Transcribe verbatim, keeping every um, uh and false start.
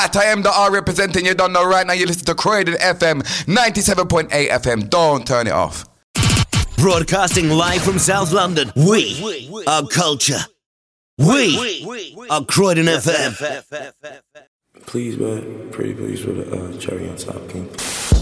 At I am the R representing, you don't know right now. You listen to Croydon F M ninety-seven point eight F M. Don't turn it off. Broadcasting live from South London. We are culture. We are Croydon F M. Please, man. Pretty please with a uh, cherry on top, King.